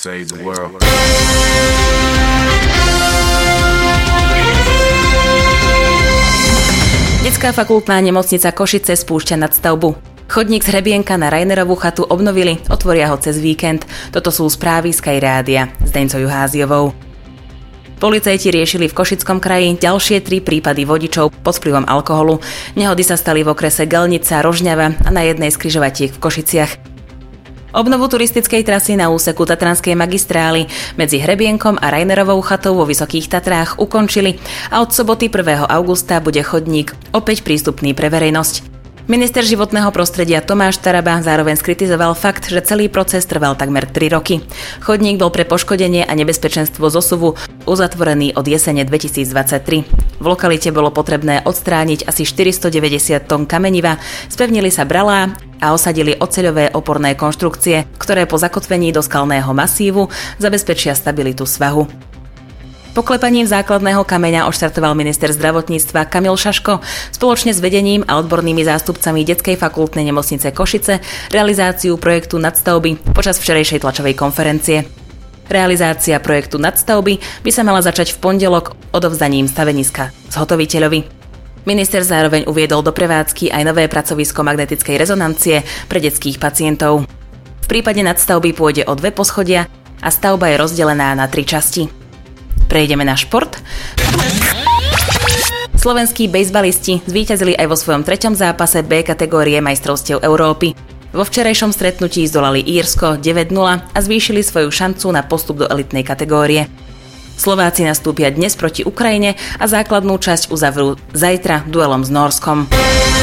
Save the world. Detská fakultná nemocnica Košice spúšťa nadstavbu. Chodník z Hrebienka na Rainerovú chatu obnovili, otvoria ho cez víkend. Toto sú správy Sky Rádia s Deňcou Juháziovou. Policajti riešili v Košickom kraji ďalšie 3 prípady vodičov pod vplyvom alkoholu. Nehody sa stali v okrese Gelnica, Rožňava a na jednej z križovatiek v Košiciach. Obnovu turistickej trasy na úseku Tatranskej magistrály medzi Hrebienkom a Rainerovou chatou vo Vysokých Tatrách ukončili a od soboty 1. augusta bude chodník opäť prístupný pre verejnosť. Minister životného prostredia Tomáš Taraba zároveň skritizoval fakt, že celý proces trval takmer 3 roky. Chodník bol pre poškodenie a nebezpečenstvo zosuvu uzatvorený od jesene 2023. V lokalite bolo potrebné odstrániť asi 490 tón kameniva, spevnili sa bralá a osadili oceľové oporné konštrukcie, ktoré po zakotvení do skalného masívu zabezpečia stabilitu svahu. Poklepaním základného kameňa odštartoval minister zdravotníctva Kamil Šaško spoločne s vedením a odbornými zástupcami Detskej fakultnej nemocnice Košice realizáciu projektu nadstavby počas včerajšej tlačovej konferencie. Realizácia projektu nadstavby by sa mala začať v pondelok odovzdaním staveniska zhotoviteľovi. Minister zároveň uviedol do prevádzky aj nové pracovisko magnetickej rezonancie pre detských pacientov. V prípade nadstavby pôjde o 2 poschodia a stavba je rozdelená na 3 časti. Prejdeme na šport. Slovenskí bejzbalisti zvíťazili aj vo svojom 3. zápase B kategórie majstrovstiev Európy. Vo včerajšom stretnutí zdolali Írsko 9-0 a zvýšili svoju šancu na postup do elitnej kategórie. Slováci nastúpia dnes proti Ukrajine a základnú časť uzavrú zajtra duelom s Nórskom.